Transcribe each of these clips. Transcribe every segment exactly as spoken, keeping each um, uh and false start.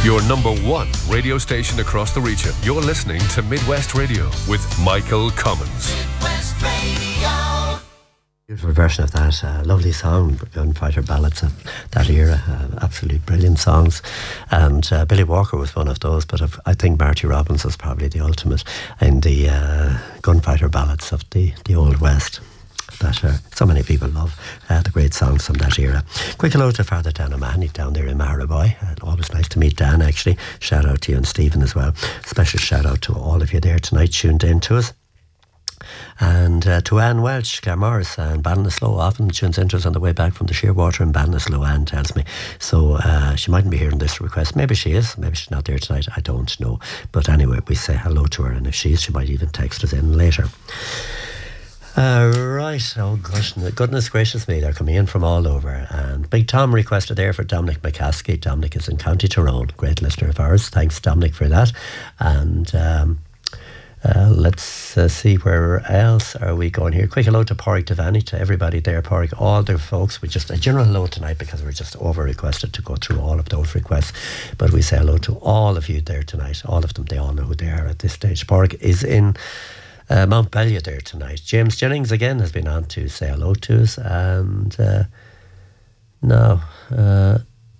Your number one radio station across the region. You're listening to Midwest Radio with Michael Cummins. Midwest Radio. Beautiful version of that. Uh, lovely song, Gunfighter Ballads of that era. Uh, absolutely brilliant songs. And uh, Billy Walker was one of those, but I've, I think Marty Robbins was probably the ultimate in the uh, Gunfighter Ballads of the, the Old West. That uh, so many people love uh, the great songs from that era. Quick hello to Father Dan O'Mahony down there in Maharaboy. Uh, always nice to meet Dan, actually. Shout out to you and Stephen as well. Special shout out to all of you there tonight tuned in to us. And uh, to Anne Welch, Carmorris and Ballinasloe often tunes into us on the way back from the Shearwater in Ballinasloe, Anne tells me. So uh, she mightn't be hearing this request. Maybe she is. Maybe she's not there tonight. I don't know. But anyway, we say hello to her. And if she is, she might even text us in later. Uh, right, oh gosh, goodness gracious me, they're coming in from all over. And Big Tom requested there for Dominic McCaskey. Dominic is in County Tyrone, great listener of ours. Thanks, Dominic, for that. And um, uh, let's uh, see where else are we going here. Quick hello to Pádraig Devaney, to everybody there, Pádraig, all the folks. We just a general hello tonight because we're just over requested to go through all of those requests. But we say hello to all of you there tonight. All of them, they all know who they are at this stage. Pádraig is in Uh, Mount Bellier there tonight. James Jennings again has been on to say hello to us. And uh, no, uh,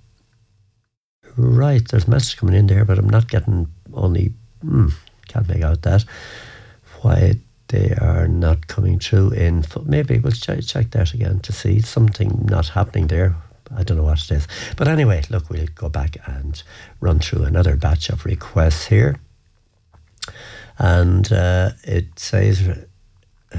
right, there's a message coming in there, but I'm not getting only, hmm, can't make out that, why they are not coming through in, maybe we'll check, check that again to see something not happening there. I don't know what it is. But anyway, look, we'll go back and run through another batch of requests here. And uh, it says, uh,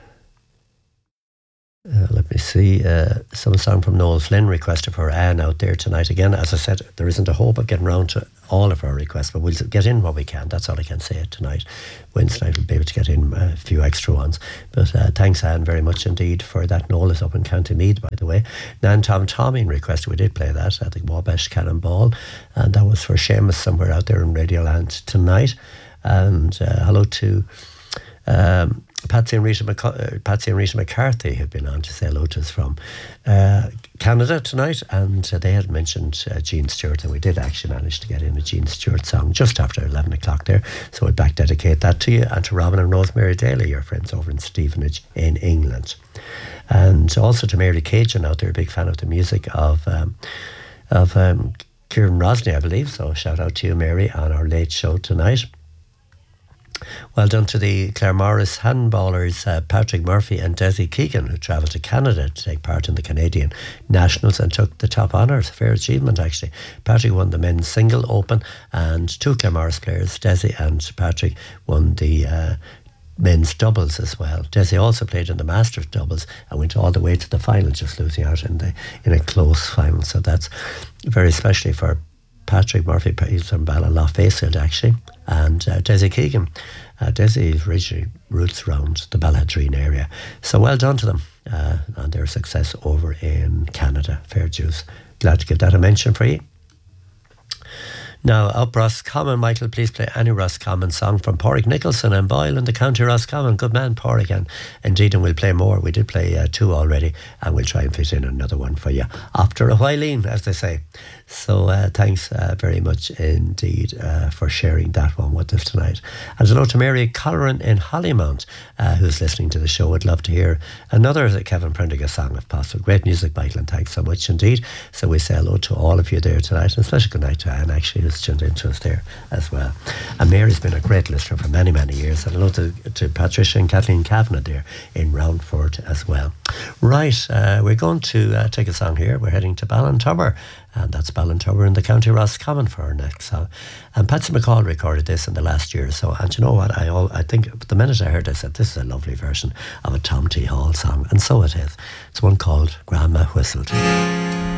uh, let me see, uh, some song from Noel Flynn requested for Anne out there tonight. Again, as I said, there isn't a hope of getting round to all of our requests, but we'll get in what we can. That's all I can say tonight. Wednesday night we'll be able to get in a few extra ones. But uh, thanks, Anne, very much indeed for that. Noel is up in County Meath, by the way. Nan Tom Tommy requested, we did play that at the Wabash Cannonball, and that was for Seamus somewhere out there in Radioland tonight. And uh, hello to um, Patsy, and Rita Mc- uh, Patsy and Rita McCarthy, who've been on to say hello to us from uh, Canada tonight. And uh, they had mentioned uh, Gene Stewart, and we did actually manage to get in a Gene Stewart song just after eleven o'clock there. So I'd back dedicate that to you and to Robin and Rosemary Daly, your friends over in Stevenage in England. And also to Mary Cajun out there, a big fan of the music of um, of um, Kieran Rosny, I believe. So shout out to you, Mary, on our late show tonight. Well done to the Claremorris handballers, uh, Patrick Murphy and Desi Keegan, who travelled to Canada to take part in the Canadian Nationals and took the top honours. Fair achievement, actually. Patrick won the men's single open, and two Claremorris players, Desi and Patrick, won the uh, men's doubles as well. Desi also played in the Masters doubles and went all the way to the final, just losing out in the in a close final. So that's very especially for Patrick Murphy. He's from Ballinlough actually, and uh, Desi Keegan. Uh, Desi's originally roots around the Balladreen area. So well done to them uh, on their success over in Canada. Fair dues. Glad to give that a mention for you. Now, up Roscommon, Michael, please play any Roscommon song from Pádraig Nicholson and Boyle in the County Roscommon. Good man, Pádraig, and indeed, and we'll play more. We did play uh, two already, and we'll try and fit in another one for you after a while, as they say. So uh, thanks uh, very much indeed uh, for sharing that one with us tonight. And hello to Mary Colleran in Hollymount, uh, who's listening to the show. I'd love to hear another Kevin Prendergast song if possible. Great music, Michael, and thanks so much indeed. So we say hello to all of you there tonight, and especially good night to Anne, actually, who's tuned into us there as well. And Mary's been a great listener for many, many years. And hello to, to Patricia and Kathleen Kavanagh there in Roundford as well. Right, uh, we're going to uh, take a song here. We're heading to Ballintubber, and that's Ballintubber in the County Roscommon for our next song. And Patsy McCall recorded this in the last year or so, and you know what, I all, I think the minute I heard it, I said, this is a lovely version of a Tom T. Hall song, and so it is. It's one called Grandma Whistled.